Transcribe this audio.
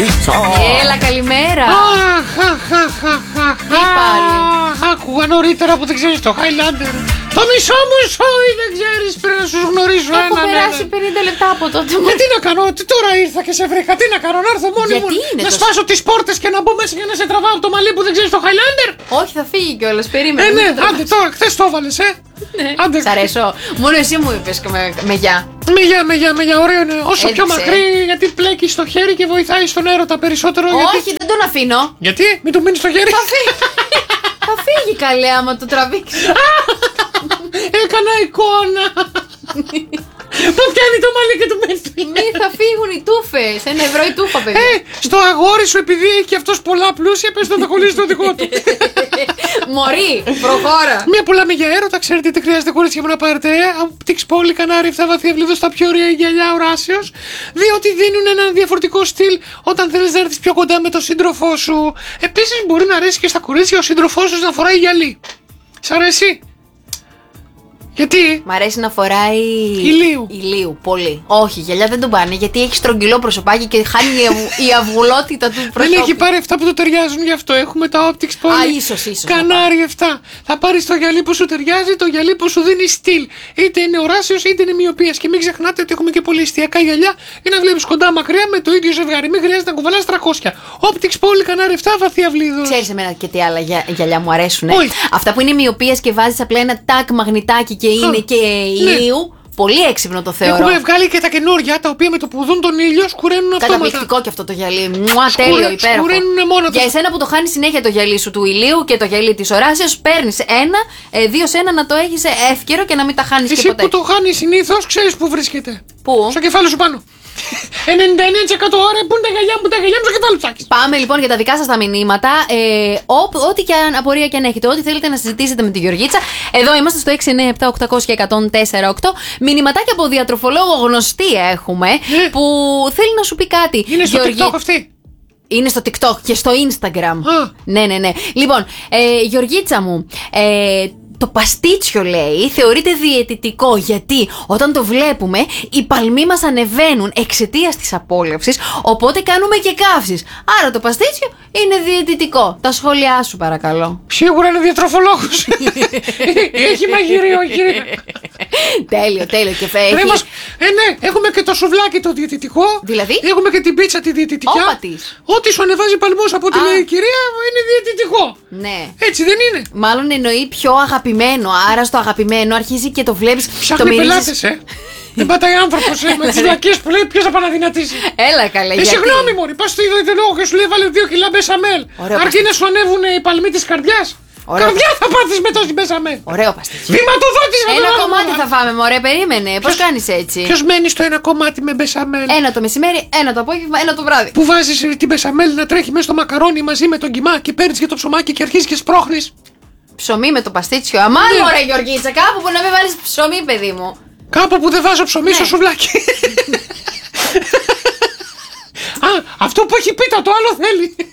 Κορίτσο. Έλα, καλημέρα. Τι πάλι? Άκουγα νωρίτερα που δεν ξέρεις το Highlander. Το μισό ή δεν ξέρεις, πρέπει να σου γνωρίσω Έχω περάσει 50 λεπτά από τότε. Τι να κάνω, τώρα ήρθα και σε βρήκα. Τι να κάνω, να έρθω μόνη μου. Να σπάσω τις πόρτες και να μπω μέσα και να σε τραβάω από το μαλλί που δεν ξέρεις το Highlander. Όχι, θα φύγει κιόλας, περίμενε. Ναι, άντε τώρα, χθες το έβαλες, Άντε. Σ' αρέσω. Μόνο εσύ μου είπες και με γεια. Με γεια, ωραίο είναι. Όσο πιο μακρύ, γιατί πλέκει στο χέρι και βοηθάει στον έρωτα περισσότερο. Όχι, δεν τον αφήνω. Γιατί, μην του μείνει στο χέρι. Θα φύγει καλέ άμα το τραβήξει. Έκανα εικόνα. Που πιάνει το μαλλί και του μένει. Μη θα φύγουν οι τούφες. 1 ευρώ η τούφα, παιδιά. Στο αγόρι σου, επειδή έχει και αυτός πολλά πλούσια, πες να τα κολλήσει το δικό του. Μωρή, προχώρα. Μια πουλάμε για έρωτα, ξέρετε τι χρειάζεται κορίτσια μου να πάρετε. Optics Poly Κανάρι 7 βαθιά βλήδο στα πιο ωραία γυαλιά οράσεως. Διότι δίνουν ένα διαφορετικό στυλ όταν θέλεις να έρθεις πιο κοντά με τον σύντροφό σου. Επίσης μπορεί να αρέσει και στα κορίτσια ο σύντροφός σου να φοράει γυαλί. Σ' αρέσει? Γιατί? Μ' αρέσει να φοράει ηλίου. Πολύ. Όχι, γυαλιά δεν τον πάνε γιατί έχει στρογγυλό προσωπάκι και χάνει η αυγουλότητα του προσώπου. Δεν έχει πάρει αυτά που του ταιριάζουν, γι' αυτό έχουμε τα Optics Poly. Ίσως. Κανάρι 7. Θα πάρεις το γυαλί που σου ταιριάζει, το γυαλί που σου δίνει στυλ. Είτε είναι οράσιος είτε είναι μοιοπίας. Και μην ξεχνάτε ότι έχουμε και πολύ εστιακά γυαλιά για να βλέπεις κοντά μακριά με το ίδιο ζευγάρι. Μην χρειάζεται να κουβαλάς 300. Optics Poly Κανάρι 7 βαθιά βλήδο. Ξέρεις εμένα και τι άλλα γυαλιά μου αρέσουν. Αυτά που είναι μοιοπίας και βάζεις απλά ένα τάκ μαγνητάκι και είναι και ηλίου. Πολύ έξυπνο το θεωρώ. Έχουμε βγάλει και τα καινούργια τα οποία με το που δουν τον ήλιο σκουραίνουν αυτόματα. Καταπληκτικό και αυτό το γυαλί. Τέλειο, υπέροχο. Σκουραίνουν μόνο Για εσένα που το χάνεις συνέχεια το γυαλί σου του ηλίου και το γυαλί της οράσεως, παίρνεις δύο σε ένα να το έχεις εύκαιρο και να μην τα χάνεις και ποτέ. Εσύ που το χάνεις συνήθως, ξέρεις που βρίσκεται. Πού? Στο κεφάλι σου πάνω. 99% ώρα που είναι τα γυαλιά μου, στο κεφάλι ψάξεις. Πάμε λοιπόν για τα δικά σας τα μηνύματα. Ό,τι και απορία και αν έχετε, ό,τι θέλετε να συζητήσετε με τη Γεωργίτσα. Εδώ είμαστε στο 697-800-1048. Μηνυματάκια από διατροφολόγο γνωστή έχουμε που θέλει να σου πει κάτι. Είναι στο TikTok αυτή. Είναι στο TikTok και στο Instagram. Ναι. Λοιπόν, Γεωργίτσα μου, το παστίτσιο λέει θεωρείται διαιτητικό γιατί όταν το βλέπουμε οι παλμοί μας ανεβαίνουν εξαιτίας της απόλαυσης, οπότε κάνουμε και καύσεις. Άρα το παστίτσιο είναι διαιτητικό. Τα σχόλιά σου παρακαλώ. Σίγουρα είναι διατροφολόγος. Έχει μαγειρίο, κυρία. Τέλειο και φεύγει. Ναι, έχουμε και το σουβλάκι το διαιτητικό. Δηλαδή? Έχουμε και την πίτσα τη διαιτητική. Ό,τι σου ανεβάζει παλμούς από ό,τι λέει η κυρία είναι διαιτητικό. Ναι. Έτσι δεν είναι? Μάλλον εννοεί πιο αγαπημένο. Άρα στο αγαπημένο αρχίζει και το βλέπεις. Ψάχνει πελάτες, Δεν πατάει άνθρωπος με τις βλακίες που λέει ποιος θα παναδυνατήσει. Έλα καλέ. Συγγνώμη μωρή, πας στο ιδιωτολόγο και σου λέει βάλε 2 κιλά μπεσαμέλ. Αρκεί να σου ανέβουν οι παλμοί της καρδιάς. Καρδιά θα πάθεις με τόση μπεσαμέλ. Ωραίο παστίτσιο. Βηματοδότης. Ένα κομμάτι θα φάμε μωρέ, περίμενε. Πώς κάνεις έτσι? Ποιος μένει στο ένα κομμάτι με μπεσαμέλ? Ένα το μεσημέρι, ένα το απόγευμα, ένα το βράδυ. Που βάζεις την μπεσαμέλ να τρέχει μέσα στο μακαρόνι μαζί με τον κιμά και παίρνεις και το ψωμάκι και αρχίζεις και σπρώχνεις. Ψωμί με το παστίτσιο. Αμάν μωρέ Γεωργίτσα, κάπου που να μην βάλεις ψωμί παιδί μου. Κάπου που δεν βάζω ψωμί στο σουβλάκι. Αυτό που έχει πίτα, το άλλο θέλει.